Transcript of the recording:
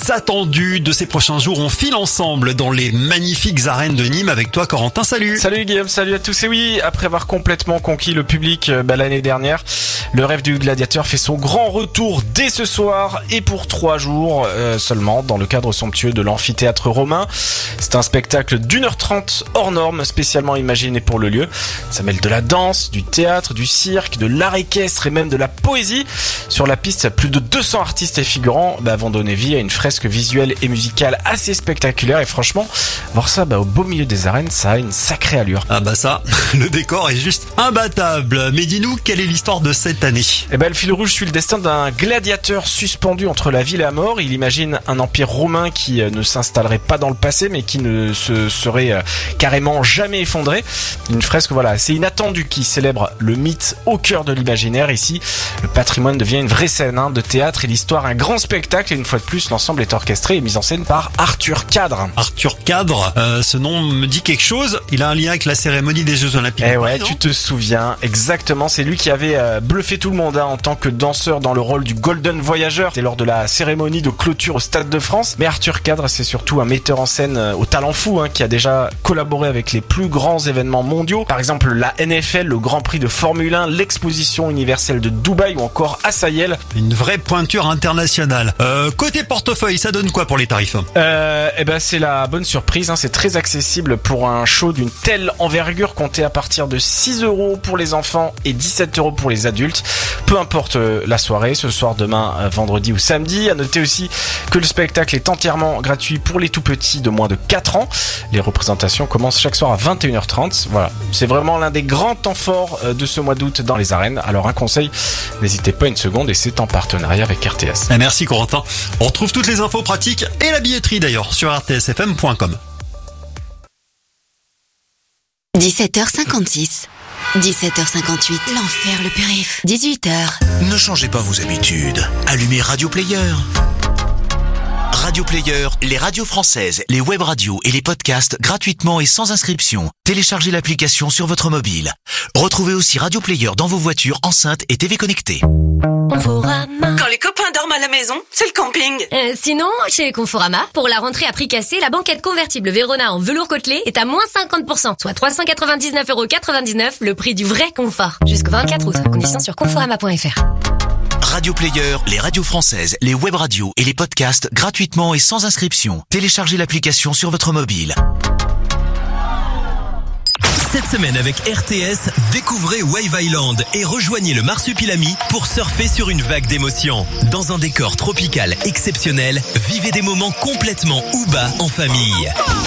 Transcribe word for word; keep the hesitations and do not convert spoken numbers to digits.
plus attendu de ces prochains jours. On file ensemble dans les magnifiques arènes de Nîmes avec toi, Corentin. Salut. Salut Guillaume, salut à tous. Et oui, après avoir complètement conquis le public bah, l'année dernière, le rêve du gladiateur fait son grand retour dès ce soir et pour trois jours euh, seulement dans le cadre somptueux de l'amphithéâtre romain. C'est un spectacle d'une heure trente hors norme, spécialement imaginé pour le lieu. Ça mêle de la danse, du théâtre, du cirque, de l'art équestre et même de la poésie. Sur la piste, plus de deux cents artistes et figurants bah, vont donner vie à une fresque visuelle et musicale assez spectaculaire. Et franchement, voir ça bah, au beau milieu des arènes, ça a une sacrée allure. Ah bah ça, le décor est juste imbattable. Mais dis-nous, quelle est l'histoire de cette année ? Eh ben, le fil rouge suit le destin d'un gladiateur suspendu entre la vie et la mort. Il imagine un empire romain qui ne s'installerait pas dans le passé, mais qui ne se serait carrément jamais effondré. Une fresque voilà assez inattendue qui célèbre le mythe au cœur de l'imaginaire. Ici, le patrimoine devient une vraie scène hein, de théâtre et l'histoire un grand spectacle. Et une fois de plus, l'ensemble est orchestré et mis en scène par Arthur Cadre. Arthur Cadre, euh, ce nom me dit quelque chose. Il a un lien avec la cérémonie des Jeux Olympiques. Eh ouais, tu te souviens exactement. C'est lui qui avait euh, bluffé tout le monde hein, en tant que danseur dans le rôle du Golden Voyageur. C'était lors de la cérémonie de clôture au Stade de France. Mais Arthur Cadre, c'est surtout un metteur en scène euh, au talent fou hein, qui a déjà collaboré avec les plus grands événements mondiaux. Par exemple, la N F L, le Grand Prix de Formule un, l'exposition universelle de Dubaï ou encore Assaïel. Une vraie pointure internationale. Euh, côté portefeuille, ça donne quoi pour les tarifs ? Euh, eh ben, c'est la bonne surprise. Hein. C'est très accessible pour un show d'une telle envergure, compté à partir de six euros pour les enfants et dix-sept euros pour les adultes. Peu importe euh, la soirée, ce soir, demain, euh, vendredi ou samedi. À noter aussi que le spectacle est entièrement gratuit pour les tout petits de moins de quatre ans. Les représentations commencent chaque soir à vingt et une heures trente. Voilà, c'est vraiment l'un des grands temps forts euh, de ce mois d'août dans les arènes. Alors un conseil, n'hésitez pas une seconde et c'est en partenariat avec R T S. Et merci Corentin. On retrouve toutes les infos pratiques et la billetterie d'ailleurs sur r t s f m point com. dix-sept heures cinquante-six. dix-sept heures cinquante-huit. L'enfer, le périph'. dix-huit heures. Ne changez pas vos habitudes. Allumez Radio Player. Radio Player, les radios françaises, les web radios et les podcasts gratuitement et sans inscription. Téléchargez l'application sur votre mobile. Retrouvez aussi Radio Player dans vos voitures, enceintes et T V connectées. Conforama. Quand les copains dorment à la maison, c'est le camping. Euh, sinon, chez Conforama, pour la rentrée à prix cassé, la banquette convertible Vérona en velours côtelé est à moins cinquante pour cent, soit trois cent quatre-vingt-dix-neuf euros quatre-vingt-dix-neuf, le prix du vrai confort. Jusqu'au vingt-quatre août. Conditions sur conforama point f r. Radio Player, les radios françaises, les web radios et les podcasts gratuitement et sans inscription. Téléchargez l'application sur votre mobile. Cette semaine avec R T S, découvrez Wave Island et rejoignez le Marsupilami pour surfer sur une vague d'émotions. Dans un décor tropical exceptionnel, vivez des moments complètement Uba en famille.